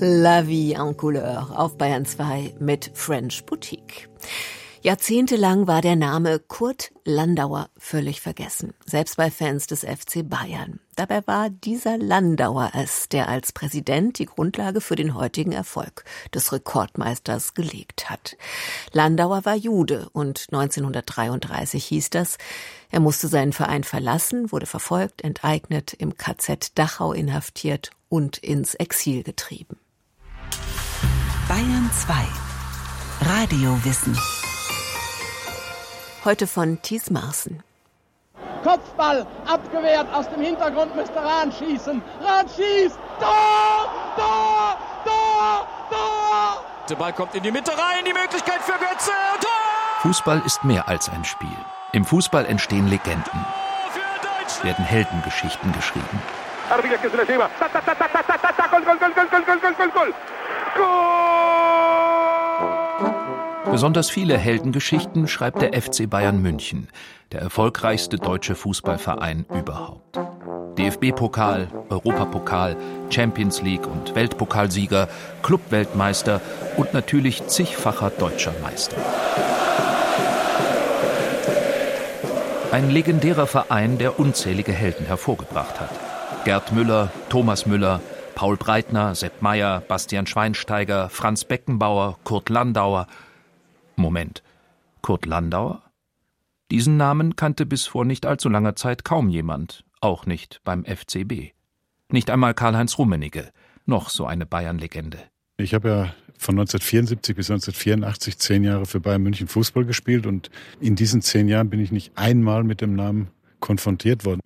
La vie en couleur auf Bayern 2 mit French Boutique. Jahrzehntelang war der Name Kurt Landauer völlig vergessen, selbst bei Fans des FC Bayern. Dabei war dieser Landauer es, der als Präsident die Grundlage für den heutigen Erfolg des Rekordmeisters gelegt hat. Landauer war Jude und 1933 hieß das, er musste seinen Verein verlassen, wurde verfolgt, enteignet, im KZ Dachau inhaftiert und ins Exil getrieben. Bayern 2 Radiowissen. Heute von Thies Marsen. Kopfball, abgewehrt, aus dem Hintergrund müsste Rahn schießen. Rahn schießt, Tor, Tor, Tor, Tor! Der Ball kommt in die Mitte rein, die Möglichkeit für Götze, Tor! Fußball ist mehr als ein Spiel. Im Fußball entstehen Legenden, werden Heldengeschichten geschrieben. Besonders viele Heldengeschichten schreibt der FC Bayern München, der erfolgreichste deutsche Fußballverein überhaupt. DFB-Pokal, Europapokal, Champions League und Weltpokalsieger, Clubweltmeister und natürlich zigfacher deutscher Meister. Ein legendärer Verein, der unzählige Helden hervorgebracht hat. Gerd Müller, Thomas Müller, Paul Breitner, Sepp Maier, Bastian Schweinsteiger, Franz Beckenbauer, Kurt Landauer. Moment, Kurt Landauer? Diesen Namen kannte bis vor nicht allzu langer Zeit kaum jemand, auch nicht beim FCB. Nicht einmal Karl-Heinz Rummenigge, noch so eine Bayern-Legende. Ich habe ja von 1974 bis 1984 10 Jahre für Bayern München Fußball gespielt und in diesen 10 Jahren bin ich nicht einmal mit dem Namen konfrontiert worden.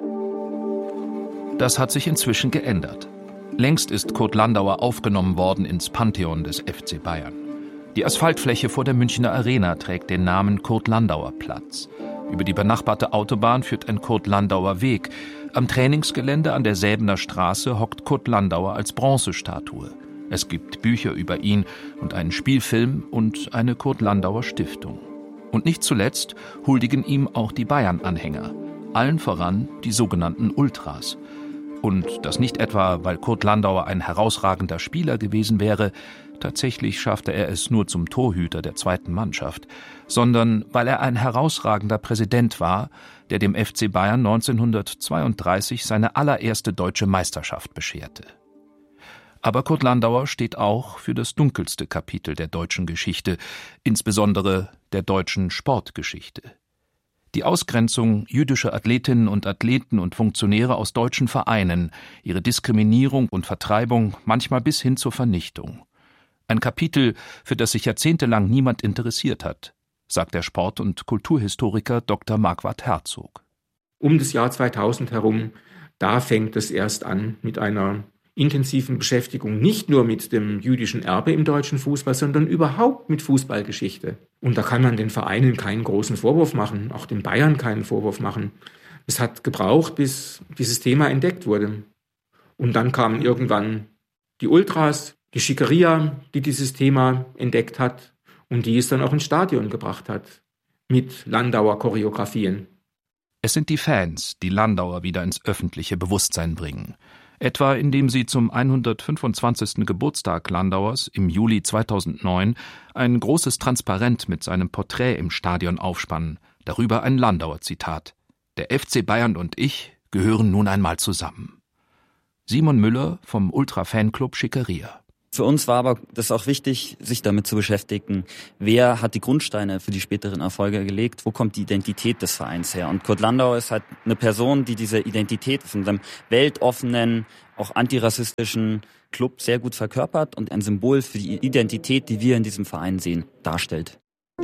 Das hat sich inzwischen geändert. Längst ist Kurt Landauer aufgenommen worden ins Pantheon des FC Bayern. Die Asphaltfläche vor der Münchner Arena trägt den Namen Kurt-Landauer-Platz. Über die benachbarte Autobahn führt ein Kurt-Landauer-Weg. Am Trainingsgelände an der Säbener Straße hockt Kurt Landauer als Bronzestatue. Es gibt Bücher über ihn und einen Spielfilm und eine Kurt-Landauer-Stiftung. Und nicht zuletzt huldigen ihm auch die Bayern-Anhänger. Allen voran die sogenannten Ultras. Und das nicht etwa, weil Kurt Landauer ein herausragender Spieler gewesen wäre, tatsächlich schaffte er es nur zum Torhüter der zweiten Mannschaft, sondern weil er ein herausragender Präsident war, der dem FC Bayern 1932 seine allererste deutsche Meisterschaft bescherte. Aber Kurt Landauer steht auch für das dunkelste Kapitel der deutschen Geschichte, insbesondere der deutschen Sportgeschichte. Die Ausgrenzung jüdischer Athletinnen und Athleten und Funktionäre aus deutschen Vereinen, ihre Diskriminierung und Vertreibung, manchmal bis hin zur Vernichtung. Ein Kapitel, für das sich jahrzehntelang niemand interessiert hat, sagt der Sport- und Kulturhistoriker Dr. Marquardt Herzog. Um das Jahr 2000 herum, da fängt es erst an mit einer intensiven Beschäftigung, nicht nur mit dem jüdischen Erbe im deutschen Fußball, sondern überhaupt mit Fußballgeschichte. Und da kann man den Vereinen keinen großen Vorwurf machen, auch den Bayern keinen Vorwurf machen. Es hat gebraucht, bis dieses Thema entdeckt wurde. Und dann kamen irgendwann die Ultras, die Schickeria, die dieses Thema entdeckt hat und die es dann auch ins Stadion gebracht hat, mit Landauer Choreografien. Es sind die Fans, die Landauer wieder ins öffentliche Bewusstsein bringen. Etwa indem sie zum 125. Geburtstag Landauers im Juli 2009 ein großes Transparent mit seinem Porträt im Stadion aufspannen, darüber ein Landauer-Zitat: Der FC Bayern und ich gehören nun einmal zusammen. Simon Müller vom Ultra-Fanclub Schickeria. Für uns war aber das auch wichtig, sich damit zu beschäftigen, wer hat die Grundsteine für die späteren Erfolge gelegt, wo kommt die Identität des Vereins her. Und Kurt Landauer ist halt eine Person, die diese Identität von einem weltoffenen, auch antirassistischen Club sehr gut verkörpert und ein Symbol für die Identität, die wir in diesem Verein sehen, darstellt.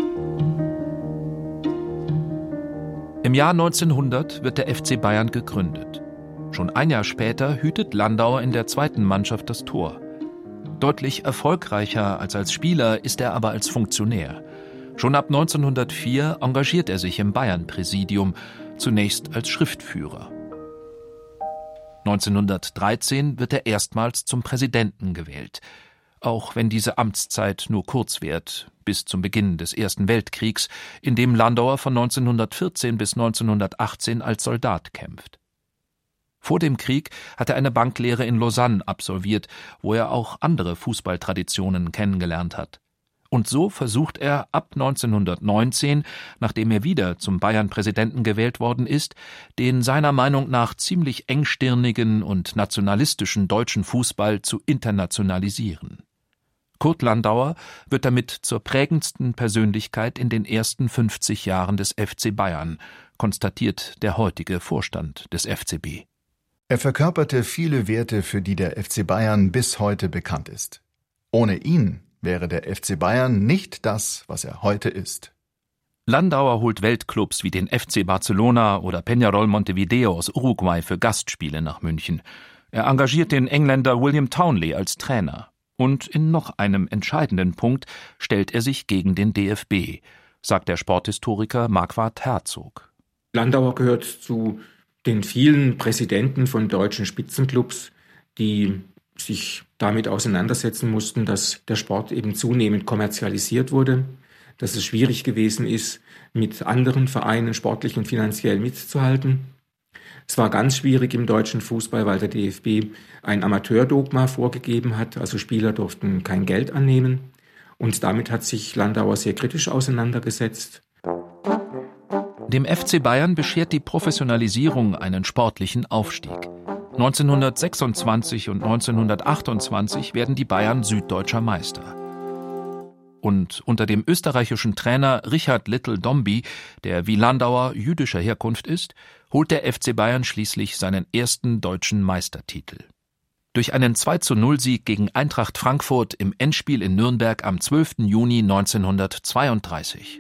Im Jahr 1900 wird der FC Bayern gegründet. Schon ein Jahr später hütet Landauer in der zweiten Mannschaft das Tor. Deutlich erfolgreicher als Spieler ist er aber als Funktionär. Schon ab 1904 engagiert er sich im Bayern-Präsidium, zunächst als Schriftführer. 1913 wird er erstmals zum Präsidenten gewählt, auch wenn diese Amtszeit nur kurz währt, bis zum Beginn des Ersten Weltkriegs, in dem Landauer von 1914 bis 1918 als Soldat kämpft. Vor dem Krieg hat er eine Banklehre in Lausanne absolviert, wo er auch andere Fußballtraditionen kennengelernt hat. Und so versucht er ab 1919, nachdem er wieder zum Bayern-Präsidenten gewählt worden ist, den seiner Meinung nach ziemlich engstirnigen und nationalistischen deutschen Fußball zu internationalisieren. Kurt Landauer wird damit zur prägendsten Persönlichkeit in den ersten 50 Jahren des FC Bayern, konstatiert der heutige Vorstand des FCB. Er verkörperte viele Werte, für die der FC Bayern bis heute bekannt ist. Ohne ihn wäre der FC Bayern nicht das, was er heute ist. Landauer holt Weltclubs wie den FC Barcelona oder Peñarol Montevideo aus Uruguay für Gastspiele nach München. Er engagiert den Engländer William Townley als Trainer. Und in noch einem entscheidenden Punkt stellt er sich gegen den DFB, sagt der Sporthistoriker Marquard Herzog. Landauer gehört zu den vielen Präsidenten von deutschen Spitzenclubs, die sich damit auseinandersetzen mussten, dass der Sport eben zunehmend kommerzialisiert wurde, dass es schwierig gewesen ist, mit anderen Vereinen sportlich und finanziell mitzuhalten. Es war ganz schwierig im deutschen Fußball, weil der DFB ein Amateurdogma vorgegeben hat, also Spieler durften kein Geld annehmen. Und damit hat sich Landauer sehr kritisch auseinandergesetzt. Dem FC Bayern beschert die Professionalisierung einen sportlichen Aufstieg. 1926 und 1928 werden die Bayern süddeutscher Meister. Und unter dem österreichischen Trainer Richard Little Dombey, der wie Landauer jüdischer Herkunft ist, holt der FC Bayern schließlich seinen ersten deutschen Meistertitel. Durch einen 2:0-Sieg gegen Eintracht Frankfurt im Endspiel in Nürnberg am 12. Juni 1932.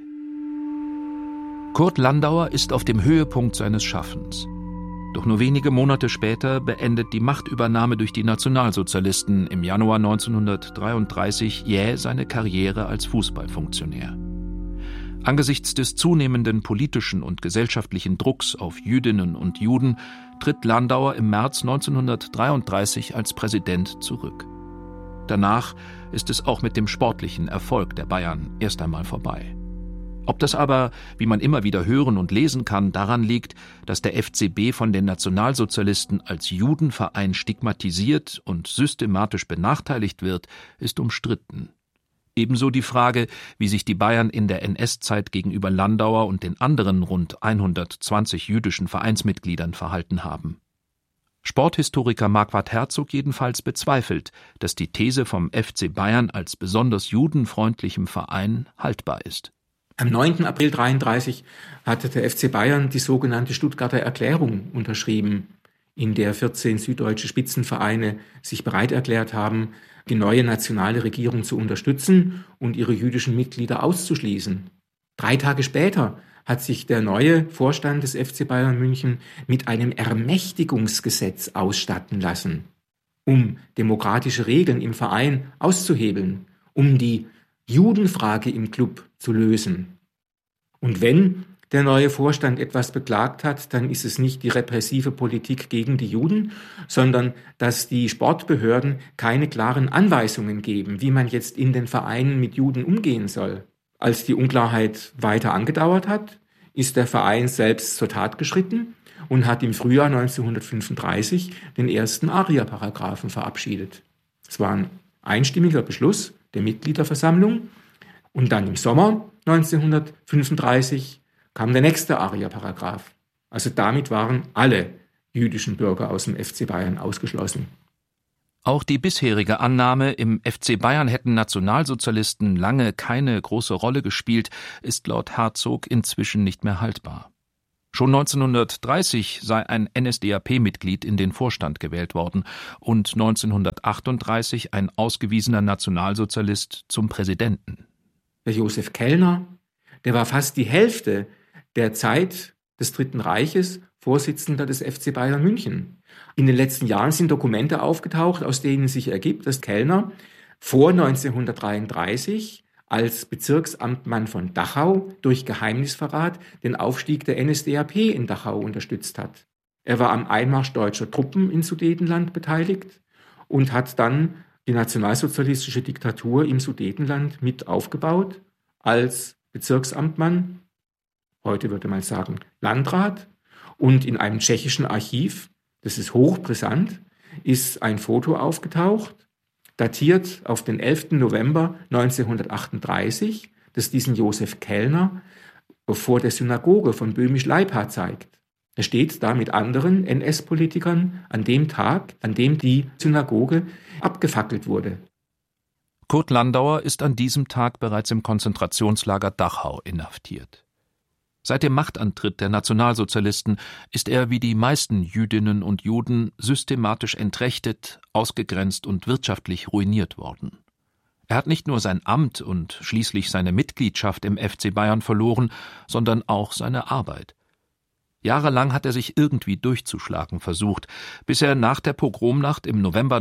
Kurt Landauer ist auf dem Höhepunkt seines Schaffens. Doch nur wenige Monate später beendet die Machtübernahme durch die Nationalsozialisten im Januar 1933 jäh seine Karriere als Fußballfunktionär. Angesichts des zunehmenden politischen und gesellschaftlichen Drucks auf Jüdinnen und Juden tritt Landauer im März 1933 als Präsident zurück. Danach ist es auch mit dem sportlichen Erfolg der Bayern erst einmal vorbei. Ob das aber, wie man immer wieder hören und lesen kann, daran liegt, dass der FCB von den Nationalsozialisten als Judenverein stigmatisiert und systematisch benachteiligt wird, ist umstritten. Ebenso die Frage, wie sich die Bayern in der NS-Zeit gegenüber Landauer und den anderen rund 120 jüdischen Vereinsmitgliedern verhalten haben. Sporthistoriker Marquard Herzog jedenfalls bezweifelt, dass die These vom FC Bayern als besonders judenfreundlichem Verein haltbar ist. Am 9. April 1933 hatte der FC Bayern die sogenannte Stuttgarter Erklärung unterschrieben, in der 14 süddeutsche Spitzenvereine sich bereit erklärt haben, die neue nationale Regierung zu unterstützen und ihre jüdischen Mitglieder auszuschließen. 3 Tage später hat sich der neue Vorstand des FC Bayern München mit einem Ermächtigungsgesetz ausstatten lassen, um demokratische Regeln im Verein auszuhebeln, um die Judenfrage im Club zu lösen. Und wenn der neue Vorstand etwas beklagt hat, dann ist es nicht die repressive Politik gegen die Juden, sondern dass die Sportbehörden keine klaren Anweisungen geben, wie man jetzt in den Vereinen mit Juden umgehen soll. Als die Unklarheit weiter angedauert hat, ist der Verein selbst zur Tat geschritten und hat im Frühjahr 1935 den ersten ARIA-Paragraphen verabschiedet. Es war ein einstimmiger Beschluss der Mitgliederversammlung. Und dann im Sommer 1935 kam der nächste ARIA-Paragraph. Also damit waren alle jüdischen Bürger aus dem FC Bayern ausgeschlossen. Auch die bisherige Annahme, im FC Bayern hätten Nationalsozialisten lange keine große Rolle gespielt, ist laut Herzog inzwischen nicht mehr haltbar. Schon 1930 sei ein NSDAP-Mitglied in den Vorstand gewählt worden und 1938 ein ausgewiesener Nationalsozialist zum Präsidenten. Der Josef Kellner, der war fast die Hälfte der Zeit des Dritten Reiches Vorsitzender des FC Bayern München. In den letzten Jahren sind Dokumente aufgetaucht, aus denen sich ergibt, dass Kellner vor 1933 als Bezirksamtmann von Dachau durch Geheimnisverrat den Aufstieg der NSDAP in Dachau unterstützt hat. Er war am Einmarsch deutscher Truppen in Sudetenland beteiligt und hat dann die nationalsozialistische Diktatur im Sudetenland mit aufgebaut als Bezirksamtmann, heute würde man sagen Landrat, und in einem tschechischen Archiv das ist hochbrisant, ist ein Foto aufgetaucht, datiert auf den 11. November 1938, das diesen Josef Kellner vor der Synagoge von Böhmisch-Leipa zeigt. Er steht da mit anderen NS-Politikern an dem Tag, an dem die Synagoge abgefackelt wurde. Kurt Landauer ist an diesem Tag bereits im Konzentrationslager Dachau inhaftiert. Seit dem Machtantritt der Nationalsozialisten ist er wie die meisten Jüdinnen und Juden systematisch entrechtet, ausgegrenzt und wirtschaftlich ruiniert worden. Er hat nicht nur sein Amt und schließlich seine Mitgliedschaft im FC Bayern verloren, sondern auch seine Arbeit. Jahrelang hat er sich irgendwie durchzuschlagen versucht, bis er nach der Pogromnacht im November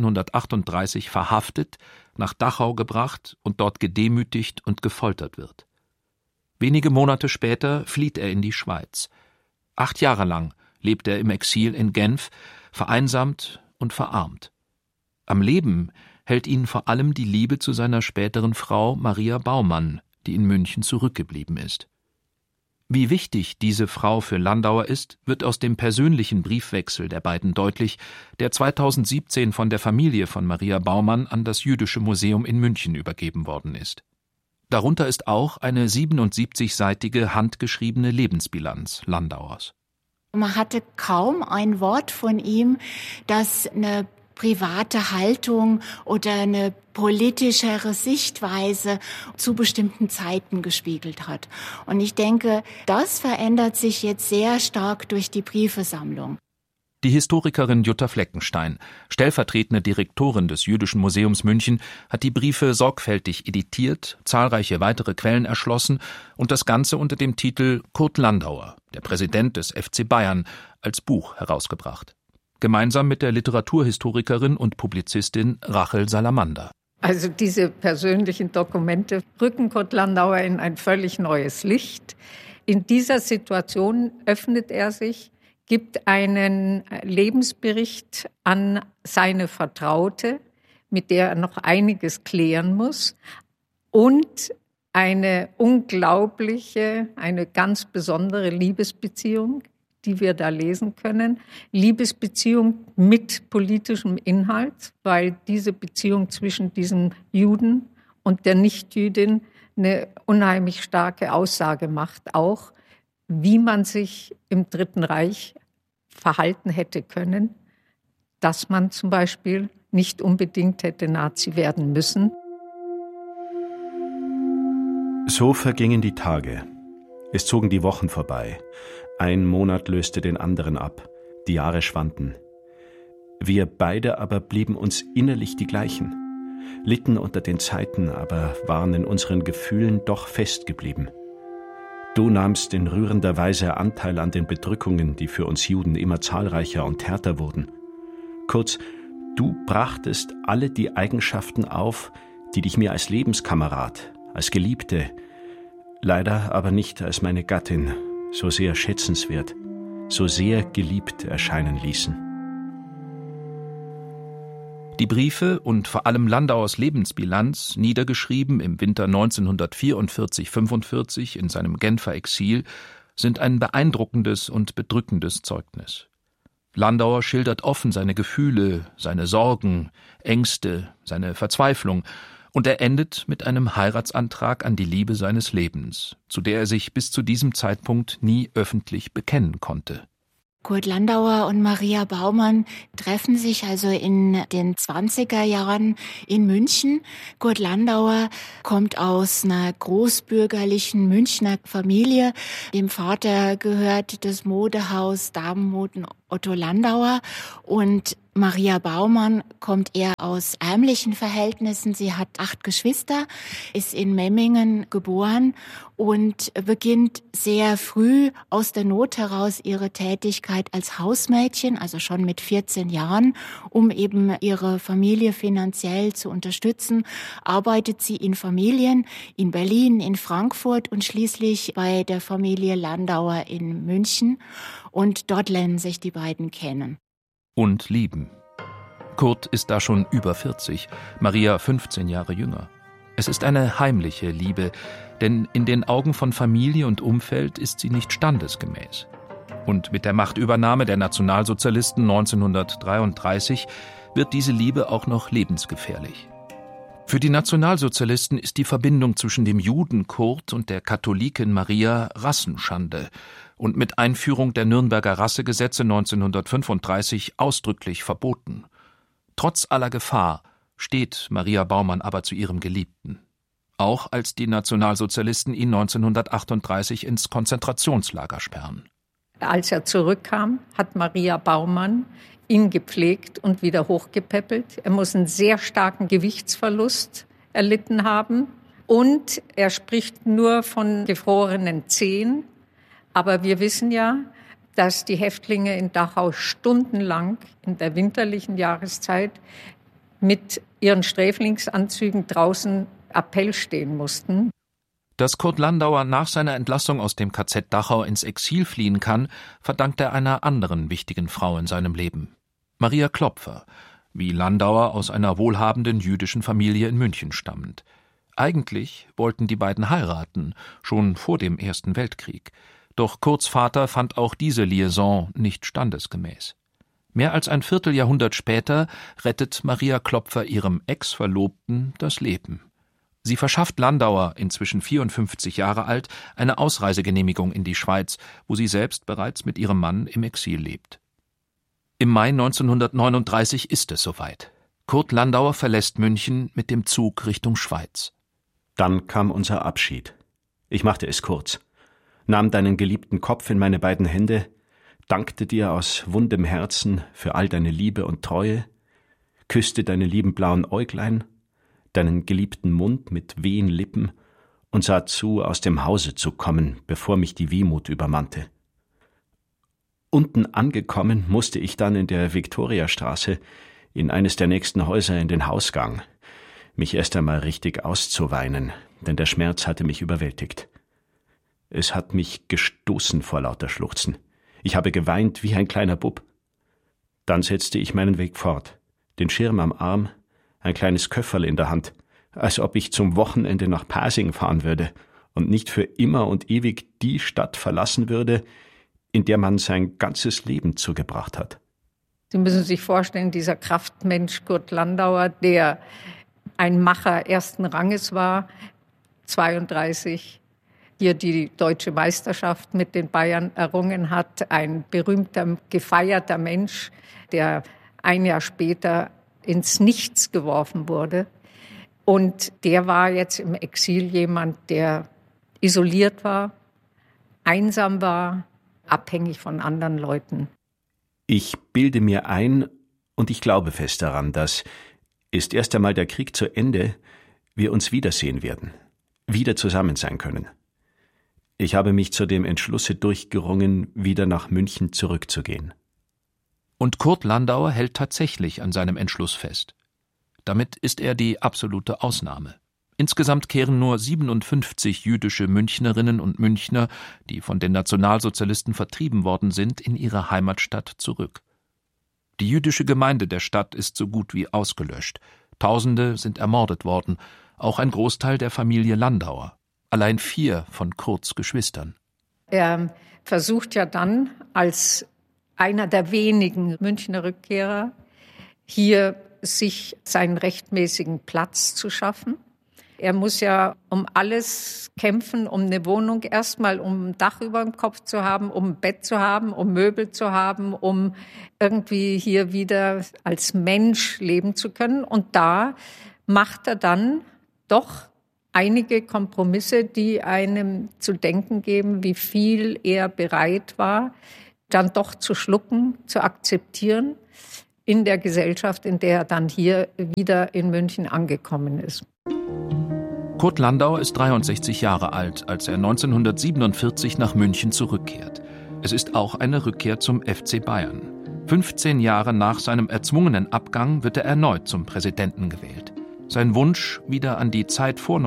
1938 verhaftet, nach Dachau gebracht und dort gedemütigt und gefoltert wird. Wenige Monate später flieht er in die Schweiz. 8 Jahre lang lebt er im Exil in Genf, vereinsamt und verarmt. Am Leben hält ihn vor allem die Liebe zu seiner späteren Frau Maria Baumann, die in München zurückgeblieben ist. Wie wichtig diese Frau für Landauer ist, wird aus dem persönlichen Briefwechsel der beiden deutlich, der 2017 von der Familie von Maria Baumann an das Jüdische Museum in München übergeben worden ist. Darunter ist auch eine 77-seitige handgeschriebene Lebensbilanz Landauers. Man hatte kaum ein Wort von ihm, das eine private Haltung oder eine politischere Sichtweise zu bestimmten Zeiten gespiegelt hat. Und ich denke, das verändert sich jetzt sehr stark durch die Briefesammlung. Die Historikerin Jutta Fleckenstein, stellvertretende Direktorin des Jüdischen Museums München, hat die Briefe sorgfältig editiert, zahlreiche weitere Quellen erschlossen und das Ganze unter dem Titel Kurt Landauer, der Präsident des FC Bayern, als Buch herausgebracht. Gemeinsam mit der Literaturhistorikerin und Publizistin Rachel Salamander. Also diese persönlichen Dokumente rücken Kurt Landauer in ein völlig neues Licht. In dieser Situation öffnet er sich, gibt einen Lebensbericht an seine Vertraute, mit der er noch einiges klären muss, und eine unglaubliche, eine ganz besondere Liebesbeziehung, die wir da lesen können. Liebesbeziehung mit politischem Inhalt, weil diese Beziehung zwischen diesem Juden und der Nichtjüdin eine unheimlich starke Aussage macht, auch wie man sich im Dritten Reich verhalten hätte können, dass man zum Beispiel nicht unbedingt hätte Nazi werden müssen. So vergingen die Tage. Es zogen die Wochen vorbei. Ein Monat löste den anderen ab. Die Jahre schwanden. Wir beide aber blieben uns innerlich die gleichen, litten unter den Zeiten, aber waren in unseren Gefühlen doch festgeblieben. Du nahmst in rührender Weise Anteil an den Bedrückungen, die für uns Juden immer zahlreicher und härter wurden. Kurz, du brachtest alle die Eigenschaften auf, die dich mir als Lebenskamerad, als Geliebte, leider aber nicht als meine Gattin, so sehr schätzenswert, so sehr geliebt erscheinen ließen. Die Briefe und vor allem Landauers Lebensbilanz, niedergeschrieben im Winter 1944/45 in seinem Genfer Exil, sind ein beeindruckendes und bedrückendes Zeugnis. Landauer schildert offen seine Gefühle, seine Sorgen, Ängste, seine Verzweiflung, und er endet mit einem Heiratsantrag an die Liebe seines Lebens, zu der er sich bis zu diesem Zeitpunkt nie öffentlich bekennen konnte. Kurt Landauer und Maria Baumann treffen sich also in den 20er Jahren in München. Kurt Landauer kommt aus einer großbürgerlichen Münchner Familie. Dem Vater gehört das Modehaus Damenmoden Otto Landauer, und Maria Baumann kommt eher aus ärmlichen Verhältnissen. Sie hat 8 Geschwister, ist in Memmingen geboren und beginnt sehr früh aus der Not heraus ihre Tätigkeit als Hausmädchen, also schon mit 14 Jahren, um eben ihre Familie finanziell zu unterstützen. Arbeitet sie in Familien in Berlin, in Frankfurt und schließlich bei der Familie Landauer in München. Und dort lernen sich die beiden kennen. Und lieben. Kurt ist da schon über 40, Maria 15 Jahre jünger. Es ist eine heimliche Liebe, denn in den Augen von Familie und Umfeld ist sie nicht standesgemäß. Und mit der Machtübernahme der Nationalsozialisten 1933 wird diese Liebe auch noch lebensgefährlich. Für die Nationalsozialisten ist die Verbindung zwischen dem Juden Kurt und der Katholikin Maria Rassenschande und mit Einführung der Nürnberger Rassegesetze 1935 ausdrücklich verboten. Trotz aller Gefahr steht Maria Baumann aber zu ihrem Geliebten. Auch als die Nationalsozialisten ihn 1938 ins Konzentrationslager sperren. Als er zurückkam, hat Maria Baumann ihn gepflegt und wieder hochgepäppelt. Er muss einen sehr starken Gewichtsverlust erlitten haben. Und er spricht nur von gefrorenen Zehen. Aber wir wissen ja, dass die Häftlinge in Dachau stundenlang in der winterlichen Jahreszeit mit ihren Sträflingsanzügen draußen Appell stehen mussten. Dass Kurt Landauer nach seiner Entlassung aus dem KZ Dachau ins Exil fliehen kann, verdankt er einer anderen wichtigen Frau in seinem Leben. Maria Klopfer, wie Landauer aus einer wohlhabenden jüdischen Familie in München stammend. Eigentlich wollten die beiden heiraten, schon vor dem Ersten Weltkrieg. Doch Kurts Vater fand auch diese Liaison nicht standesgemäß. Mehr als ein Vierteljahrhundert später rettet Maria Klopfer ihrem Ex-Verlobten das Leben. Sie verschafft Landauer, inzwischen 54 Jahre alt, eine Ausreisegenehmigung in die Schweiz, wo sie selbst bereits mit ihrem Mann im Exil lebt. Im Mai 1939 ist es soweit. Kurt Landauer verlässt München mit dem Zug Richtung Schweiz. Dann kam unser Abschied. Ich machte es kurz, nahm deinen geliebten Kopf in meine beiden Hände, dankte dir aus wundem Herzen für all deine Liebe und Treue, küsste deine lieben blauen Äuglein, deinen geliebten Mund mit wehen Lippen und sah zu, aus dem Hause zu kommen, bevor mich die Wehmut übermannte. Unten angekommen, musste ich dann in der Viktoriastraße in eines der nächsten Häuser in den Hausgang, mich erst einmal richtig auszuweinen, denn der Schmerz hatte mich überwältigt. Es hat mich gestoßen vor lauter Schluchzen. Ich habe geweint wie ein kleiner Bub. Dann setzte ich meinen Weg fort, den Schirm am Arm, ein kleines Köfferl in der Hand, als ob ich zum Wochenende nach Pasing fahren würde und nicht für immer und ewig die Stadt verlassen würde, in der man sein ganzes Leben zugebracht hat. Sie müssen sich vorstellen, dieser Kraftmensch Kurt Landauer, der ein Macher ersten Ranges war, 32 hier die deutsche Meisterschaft mit den Bayern errungen hat, ein berühmter, gefeierter Mensch, der ein Jahr später ins Nichts geworfen wurde. Und der war jetzt im Exil jemand, der isoliert war, einsam war, abhängig von anderen Leuten. Ich bilde mir ein, und ich glaube fest daran, dass, ist erst einmal der Krieg zu Ende, wir uns wiedersehen werden, wieder zusammen sein können. Ich habe mich zu dem Entschlusse durchgerungen, wieder nach München zurückzugehen. Und Kurt Landauer hält tatsächlich an seinem Entschluss fest. Damit ist er die absolute Ausnahme. Insgesamt kehren nur 57 jüdische Münchnerinnen und Münchner, die von den Nationalsozialisten vertrieben worden sind, in ihre Heimatstadt zurück. Die jüdische Gemeinde der Stadt ist so gut wie ausgelöscht. Tausende sind ermordet worden, auch ein Großteil der Familie Landauer. Allein 4 von Kurts Geschwistern. Er versucht ja dann als einer der wenigen Münchner Rückkehrer hier sich seinen rechtmäßigen Platz zu schaffen. Er muss ja um alles kämpfen, um eine Wohnung erstmal, um ein Dach über dem Kopf zu haben, um ein Bett zu haben, um Möbel zu haben, um irgendwie hier wieder als Mensch leben zu können. Und da macht er dann doch einige Kompromisse, die einem zu denken geben, wie viel er bereit war, dann doch zu schlucken, zu akzeptieren in der Gesellschaft, in der er dann hier wieder in München angekommen ist. Kurt Landauer ist 63 Jahre alt, als er 1947 nach München zurückkehrt. Es ist auch eine Rückkehr zum FC Bayern. 15 Jahre nach seinem erzwungenen Abgang wird er erneut zum Präsidenten gewählt. Sein Wunsch, wieder an die Zeit vor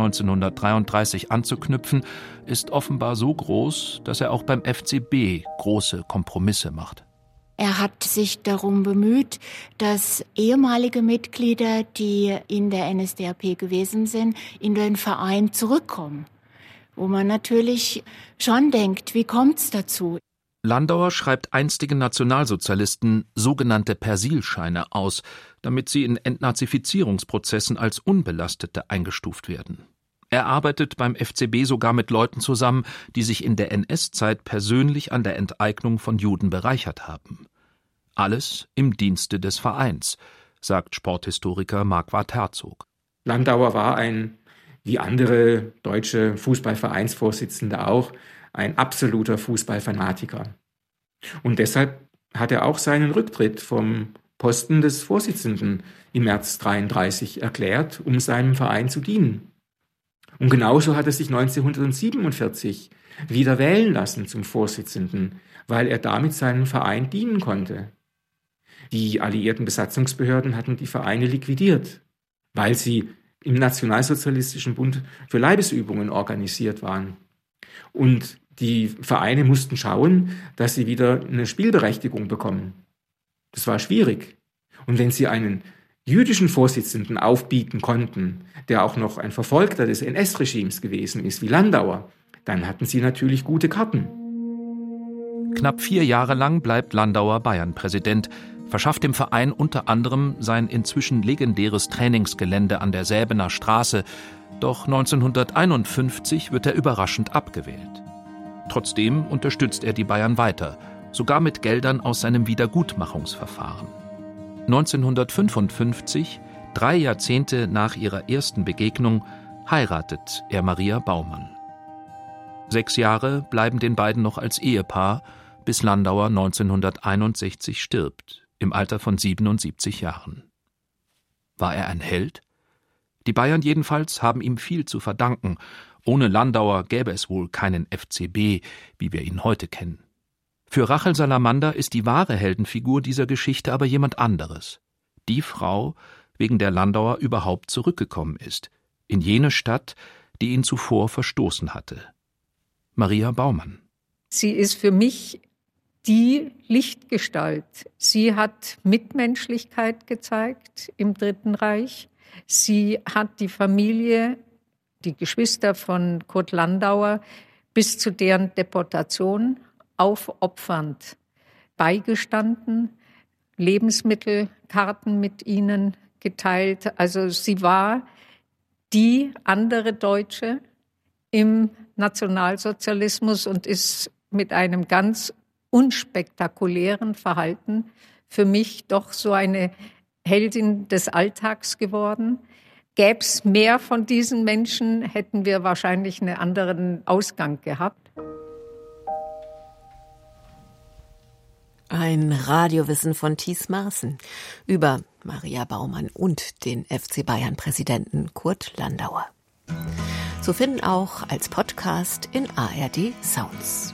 1933 anzuknüpfen, ist offenbar so groß, dass er auch beim FCB große Kompromisse macht. Er hat sich darum bemüht, dass ehemalige Mitglieder, die in der NSDAP gewesen sind, in den Verein zurückkommen. Wo man natürlich schon denkt, wie kommt's dazu? Landauer schreibt einstigen Nationalsozialisten sogenannte Persilscheine aus, damit sie in Entnazifizierungsprozessen als Unbelastete eingestuft werden. Er arbeitet beim FCB sogar mit Leuten zusammen, die sich in der NS-Zeit persönlich an der Enteignung von Juden bereichert haben. Alles im Dienste des Vereins, sagt Sporthistoriker Marquardt Herzog. Landauer war wie andere deutsche Fußballvereinsvorsitzende auch, ein absoluter Fußballfanatiker. Und deshalb hat er auch seinen Rücktritt vom Posten des Vorsitzenden im März 1933 erklärt, um seinem Verein zu dienen. Und genauso hat er sich 1947 wieder wählen lassen zum Vorsitzenden, weil er damit seinem Verein dienen konnte. Die alliierten Besatzungsbehörden hatten die Vereine liquidiert, weil sie im Nationalsozialistischen Bund für Leibesübungen organisiert waren. Und die Vereine mussten schauen, dass sie wieder eine Spielberechtigung bekommen. Das war schwierig. Und wenn sie einen jüdischen Vorsitzenden aufbieten konnten, der auch noch ein Verfolgter des NS-Regimes gewesen ist, wie Landauer, dann hatten sie natürlich gute Karten. Knapp 4 Jahre lang bleibt Landauer Bayern-Präsident, verschafft dem Verein unter anderem sein inzwischen legendäres Trainingsgelände an der Säbener Straße, doch 1951 wird er überraschend abgewählt. Trotzdem unterstützt er die Bayern weiter, sogar mit Geldern aus seinem Wiedergutmachungsverfahren. 1955, 3 Jahrzehnte nach ihrer ersten Begegnung, heiratet er Maria Baumann. 6 Jahre bleiben den beiden noch als Ehepaar, bis Landauer 1961 stirbt, im Alter von 77 Jahren. War er ein Held? Die Bayern jedenfalls haben ihm viel zu verdanken. Ohne Landauer gäbe es wohl keinen FCB, wie wir ihn heute kennen. Für Rachel Salamander ist die wahre Heldenfigur dieser Geschichte aber jemand anderes. Die Frau, wegen der Landauer überhaupt zurückgekommen ist, in jene Stadt, die ihn zuvor verstoßen hatte. Maria Baumann. Sie ist für mich die Lichtgestalt. Sie hat Mitmenschlichkeit gezeigt im Dritten Reich. Sie hat die Familie, die Geschwister von Kurt Landauer, bis zu deren Deportation aufopfernd beigestanden, Lebensmittelkarten mit ihnen geteilt. Also sie war die andere Deutsche im Nationalsozialismus und ist mit einem ganz unspektakulären Verhalten für mich doch so eine Heldin des Alltags geworden. Gäbe es mehr von diesen Menschen, hätten wir wahrscheinlich einen anderen Ausgang gehabt. Ein Radiowissen von Thies Maaßen über Maria Baumann und den FC Bayern-Präsidenten Kurt Landauer. Zu finden auch als Podcast in ARD Sounds.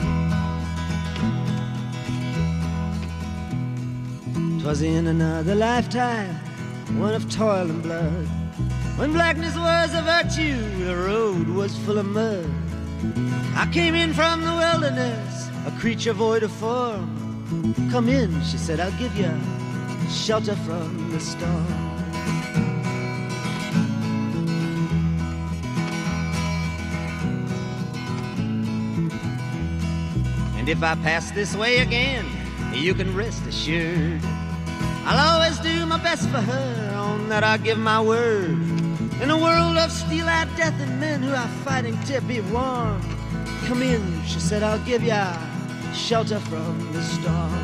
Twas in another lifetime, one of toil and blood. When blackness was a virtue, the road was full of mud. I came in from the wilderness, a creature void of form. Come in, she said, I'll give you shelter from the storm. And if I pass this way again, you can rest assured I'll always do my best for her, on that I give my word. In a world of steel-eyed death and men who are fighting to be warm. Come in, she said, I'll give ya shelter from the storm.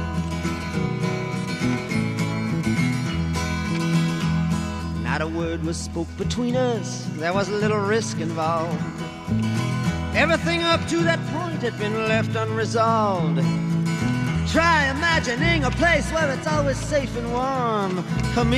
Not a word was spoke between us, there was little risk involved. Everything up to that point had been left unresolved. Try imagining a place where it's always safe and warm. Come